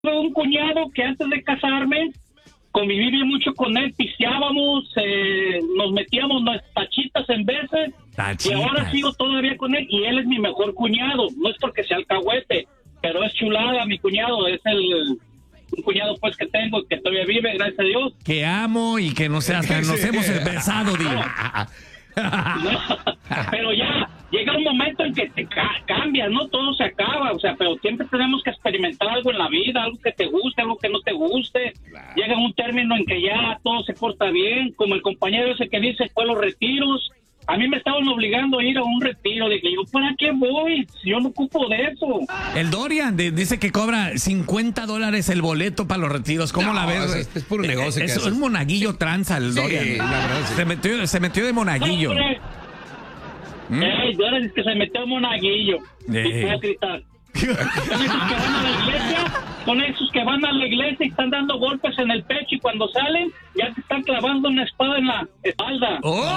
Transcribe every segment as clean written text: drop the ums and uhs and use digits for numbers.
un cuñado que antes de casarme conviví bien mucho con él, pisteábamos, nos metíamos las tachitas en veces, y ahora sigo todavía con él, y él es mi mejor cuñado. No es porque sea alcahuete, pero es chulada mi cuñado, es un cuñado pues que tengo, que todavía vive, gracias a Dios. Que amo y que no sé, hasta nos hemos besado, digo. No, pero ya llega un momento en que te cambias, ¿no? Todo se acaba, o sea, pero siempre tenemos que experimentar algo en la vida, algo que te guste, algo que no te guste. Claro. Llega un término en que ya todo se porta bien, como el compañero ese que dice fue los retiros. A mí me estaban obligando a ir a un retiro. Dije yo, ¿para qué voy? Yo no ocupo de eso. El Dorian dice que cobra $50 el boleto para los retiros. ¿Cómo la ves? Es puro negocio. Es un monaguillo tranza el Dorian. Sí, la verdad, sí. Se metió de monaguillo. Dorian es que se metió de monaguillo. Hipócrita. Son esos que van a la iglesia y están dando golpes en el pecho, y cuando salen ya te están clavando una espada en la espalda.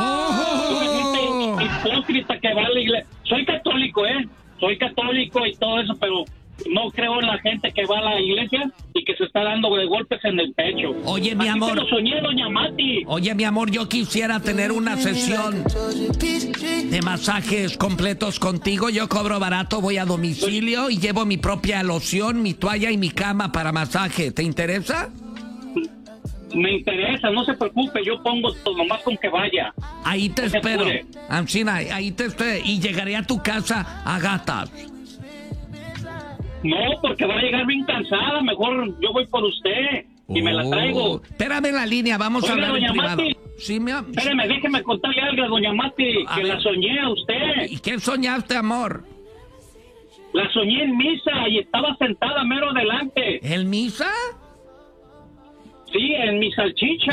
Hipócrita que va a la iglesia. Soy católico y todo eso, pero no creo en la gente que va a la iglesia y que se está dando de golpes en el pecho. Oye, mi amor. Lo soñé, doña Mati. Oye, mi amor, yo quisiera tener una sesión de masajes completos contigo. Yo cobro barato, voy a domicilio y llevo mi propia loción, mi toalla y mi cama para masaje. ¿Te interesa? Me interesa, no se preocupe, yo pongo todo, nomás con que vaya. Ahí te espero, Ancina, ahí te espero y llegaré a tu casa a gatas. No, porque va a llegar bien cansada, mejor yo voy por usted y me la traigo. Espérame en la línea, vamos a hablar en privado. Sí, espérame, déjeme contarle algo a doña Mati, que la soñé a usted. ¿Y qué soñaste, amor? La soñé en misa y estaba sentada mero delante. ¿En misa? Sí, en mi salchicha.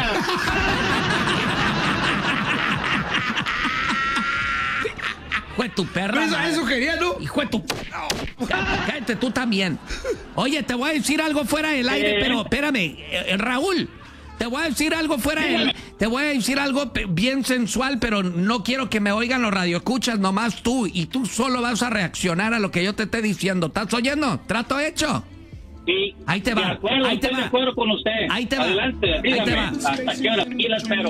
Hijo de tu perra. Eso quería, ¿no? Hijo de tu... Cállate tú también. Oye, te voy a decir algo fuera del aire, pero espérame, Raúl. Te voy a decir algo te voy a decir algo bien sensual, pero no quiero que me oigan los radioescuchas, nomás tú. Y tú solo vas a reaccionar a lo que yo te esté diciendo. ¿Estás oyendo? ¿Trato hecho? Sí. Ahí te va. Estoy de acuerdo con usted. Ahí te va. Adelante, dígame. Ahí te va. ¿Hasta qué hora? Aquí la espero.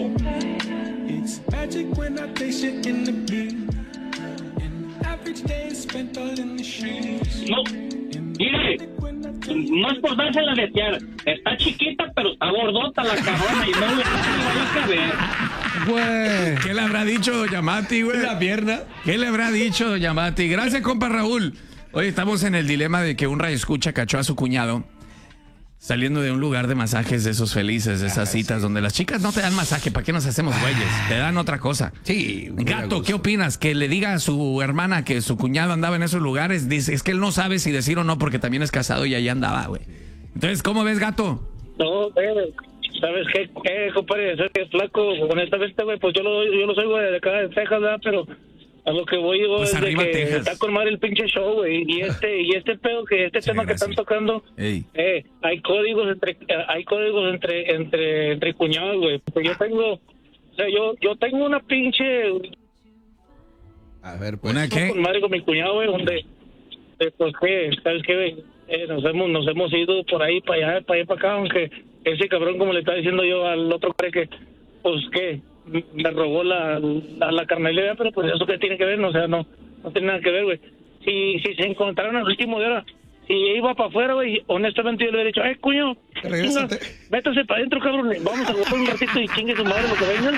No, mire, no es por dársela a desear. Está chiquita, pero está gordota la cabrona y no le vaya a ver. Güey, ¿qué le habrá dicho doña Mati, güey? La pierna. ¿Qué le habrá dicho doña Mati? Gracias, compa Raúl. Oye, estamos en el dilema de que un radioescucha cachó a su cuñado saliendo de un lugar de masajes de esos felices, de esas citas donde las chicas no te dan masaje. ¿Para qué nos hacemos güeyes? Te dan otra cosa. Sí. Gato, ¿qué opinas? Que le diga a su hermana que su cuñado andaba en esos lugares. Dice, es que él no sabe si decir o no porque también es casado y ahí andaba, güey. Entonces, ¿cómo ves, Gato? No, ¿sabes qué, compadre? ¿Sabes qué, flaco? Honestamente, güey, pues yo lo soy, güey, de acá de Texas, ¿verdad? Pero a lo que voy, güey, pues es de que Texas. está con madre el pinche show, güey. Y este pedo, este tema gracias. Que están tocando, hay códigos entre cuñados, güey. Porque yo tengo una pinche... A ver, pues. ¿Una qué? Con madre con mi cuñado, güey, donde... pues, ¿qué? ¿Sabes qué, güey? Nos hemos ido por ahí, para allá, para acá, aunque ese cabrón, como le estaba diciendo yo al otro, cree que, pues, ¿qué? Me robó la carnalidad, pero pues eso que tiene que ver, no, o sea, no tiene nada que ver, güey. Si se encontraron al último de hora, si iba para afuera, güey, honestamente yo le hubiera dicho, cuño, métase para adentro, cabrón, vamos a jugar un ratito y chingue su madre lo que vengan.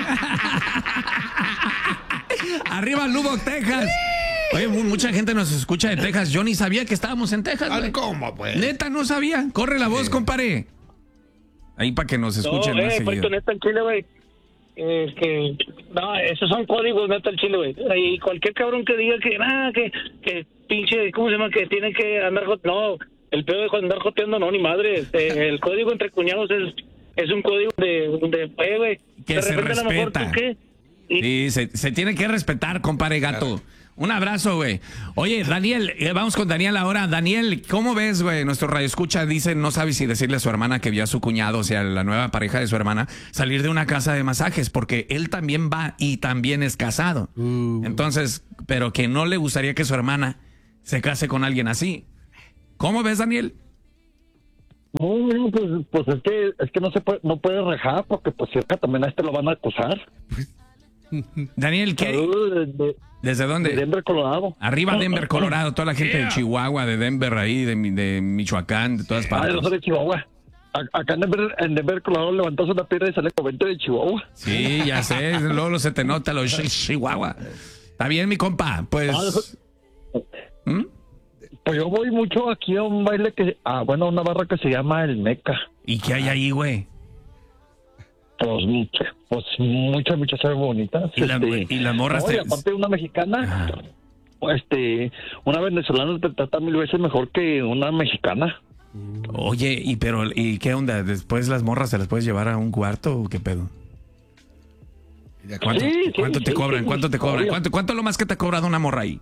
Arriba Lubbock, Texas. Oye, mucha gente nos escucha de Texas. Yo ni sabía que estábamos en Texas, güey. ¿Cómo, pues? Neta, no sabía. Corre la voz, compadre. Ahí para que nos escuchen más seguido. Neta, en Chile, güey. No, esos son códigos, neta, el Chile, güey. Y cualquier cabrón que diga que pinche, ¿cómo se llama? Que tiene que andar no, el pedo de andar joteando, no, ni madre. El código entre cuñados es un código de güey. Que se respeta. Sí, se tiene que respetar, compadre Gato. Claro. Un abrazo, güey. Oye, Daniel, vamos con Daniel ahora. Daniel, ¿cómo ves, güey? Nuestro radioescucha dice, no sabe si decirle a su hermana que vio a su cuñado, o sea, la nueva pareja de su hermana, salir de una casa de masajes, porque él también va y también es casado. Entonces, pero que no le gustaría que su hermana se case con alguien así. ¿Cómo ves, Daniel? No, pues es que no puede rejar porque pues cerca también a lo van a acusar. Daniel, ¿qué? ¿Desde dónde? De Denver, Colorado. Arriba Denver, Colorado. Toda la gente de Chihuahua, de Denver ahí, de Michoacán, de todas partes. No soy de Chihuahua. Acá en Denver, Colorado levantas una piedra y sale como 20 de Chihuahua. Sí, ya sé. Luego se te nota los Chihuahua. Está bien, mi compa. Pues... Pues yo voy mucho aquí a un baile una barra que se llama El Meca. ¿Y qué hay ahí, güey? Pues muchas bonitas. ¿Y las morras y aparte de una mexicana, una venezolana te trata 1000 veces mejor que una mexicana. Oye, ¿y qué onda? ¿Después las morras se las puedes llevar a un cuarto o qué pedo? ¿Cuánto te cobran? ¿Cuánto te cobran? ¿Cuánto es lo más que te ha cobrado una morra ahí?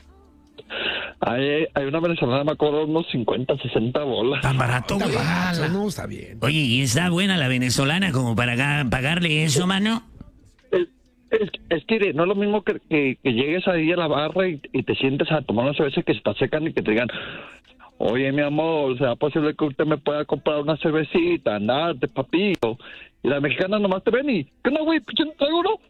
Hay una venezolana me cobra unos 50, 60 bolas. ¿Tan barato, güey? No, está bien. Oye, ¿y está buena la venezolana como para pagarle eso, mano? Es que no es lo mismo que llegues ahí a la barra y te sientes a tomar una cerveza que se te secan y que te digan, oye, mi amor, ¿será posible que usted me pueda comprar una cervecita? Andate, papito. Y la mexicana nomás te ven y, ¿qué no, güey? ¿Pinche no traigo, no?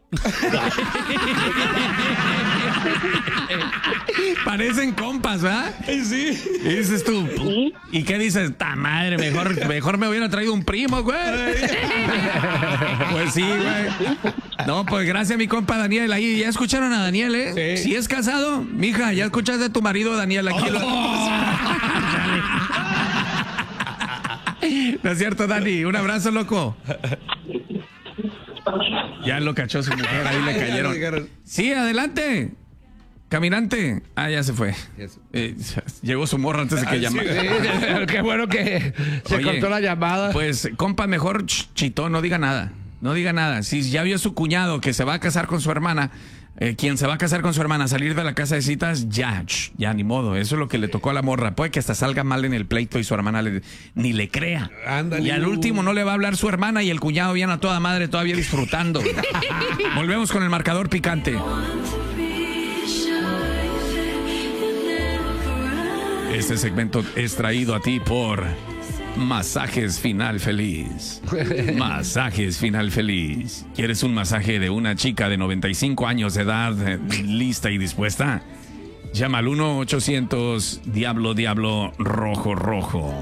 Parecen compas, ¿verdad? Sí. Y dices tú, ¿y qué dices? ¡Ta madre! Mejor me hubiera traído un primo, güey. Pues sí, güey. No, pues gracias, mi compa Daniel. Ahí ya escucharon a Daniel, ¿eh? Sí. Si es casado, mija, ya escuchaste a tu marido Daniel aquí. ¿No es cierto, Dani? Un abrazo, loco. Ya lo cachó su mujer, ahí le cayeron. Sí, adelante. Caminante. Ya se fue. Llegó su morra antes de que llamara. Qué bueno que se cortó la llamada. Pues, compa, mejor chito, no diga nada. No diga nada. Si ya vio su cuñado que se va a casar con su hermana, quien se va a casar con su hermana, salir de la casa de citas, ya ni modo. Eso es lo que le tocó a la morra. Puede que hasta salga mal en el pleito y su hermana ni le crea. Ándale. Y al último no le va a hablar su hermana y el cuñado viene a toda madre todavía disfrutando. Volvemos con el marcador picante. Este segmento es traído a ti por Masajes Final Feliz. Masajes Final Feliz. ¿Quieres un masaje de una chica de 95 años de edad, lista y dispuesta? Llama al 1-800 Diablo Rojo Rojo.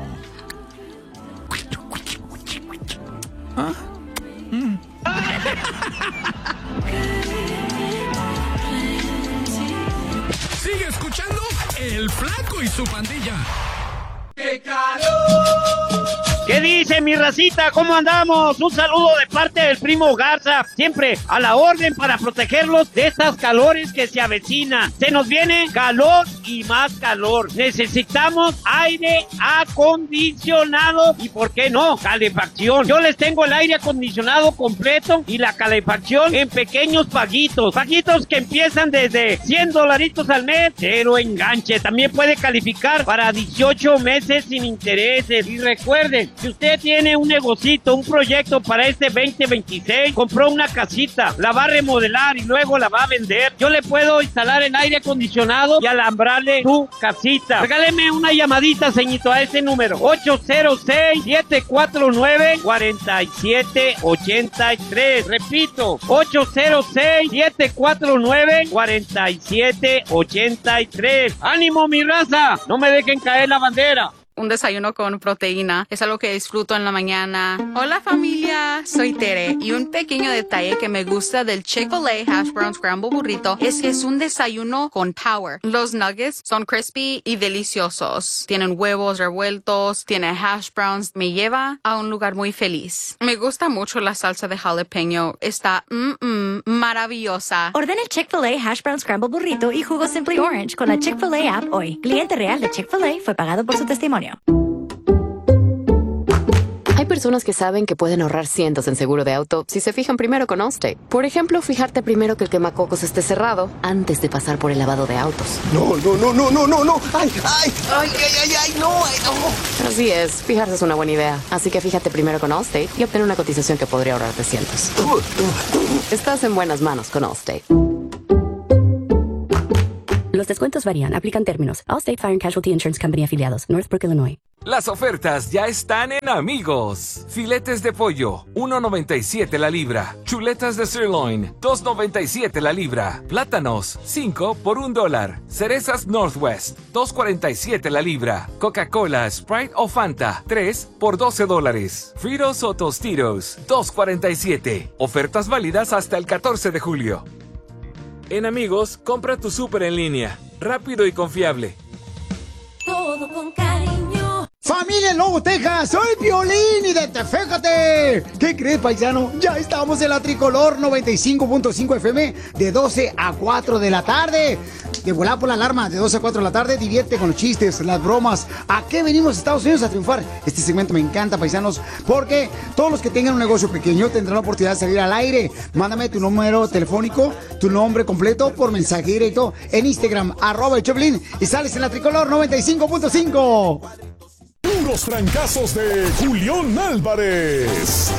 Sigue escuchando El Flaco y su pandilla. ¡Qué calor! ¿Qué dice mi racita? ¿Cómo andamos? Un saludo de parte del primo Garza, siempre a la orden para protegerlos de estas calores que se avecinan. Se nos viene calor y más calor. Necesitamos aire acondicionado y, ¿por qué no?, calefacción. Yo les tengo el aire acondicionado completo y la calefacción en pequeños paguitos. Paguitos que empiezan desde $100 al mes, cero enganche. También puede calificar para 18 meses sin intereses. Y recuerden, si usted tiene un negocito, un proyecto para este 2026, compró una casita, la va a remodelar y luego la va a vender, yo le puedo instalar el aire acondicionado y alambrarle su casita. Regáleme una llamadita, ceñito, a ese número, 806-749-4783. Repito, 806-749-4783. ¡Ánimo, mi raza! No me dejen caer la bandera. Un desayuno con proteína es algo que disfruto en la mañana. Hola familia, soy Tere y un pequeño detalle que me gusta del Chick-fil-A Hash Brown Scramble Burrito es que es un desayuno con power. Los nuggets son crispy y deliciosos. Tienen huevos revueltos, tiene hash browns. Me lleva a un lugar muy feliz. Me gusta mucho la salsa de jalapeño. Está maravillosa. Ordena el Chick-fil-A Hash Brown Scramble Burrito y jugo Simply Orange con la Chick-fil-A app hoy. Cliente real de Chick-fil-A fue pagado por su testimonio. Hay personas que saben que pueden ahorrar cientos en seguro de auto si se fijan primero con Allstate. Por ejemplo, fijarte primero que el quemacocos esté cerrado antes de pasar por el lavado de autos. No. ¡Ay, no! Así es, fijarse es una buena idea. Así que fíjate primero con Allstate y obtén una cotización que podría ahorrarte cientos. Estás en buenas manos con Allstate. Los descuentos varían. Aplican términos. Allstate Fire and Casualty Insurance Company afiliados. Northbrook, Illinois. Las ofertas ya están en Amigos. Filetes de pollo, $1.97 la libra. Chuletas de sirloin, $2.97 la libra. Plátanos, 5 por $1. Cerezas Northwest, $2.47 la libra. Coca-Cola, Sprite o Fanta, 3 por $12. Fritos o Tostitos, $2.47. Ofertas válidas hasta el 14 de julio. En Amigos, compra tu súper en línea. Rápido y confiable. Todo con cariño. Familia en Lobo, Texas, soy Piolín y fíjate. ¿Qué crees, paisano? Ya estamos en la Tricolor 95.5 FM de 12 a 4 de la tarde. De volar por la alarma de 12 a 4 de la tarde, divierte con los chistes, las bromas. ¿A qué venimos a Estados Unidos a triunfar? Este segmento me encanta, paisanos, porque todos los que tengan un negocio pequeño tendrán la oportunidad de salir al aire. Mándame tu número telefónico, tu nombre completo por mensaje directo en Instagram, @el_Choplin, y sales en la Tricolor 95.5. Puros trancazos de Julián Álvarez.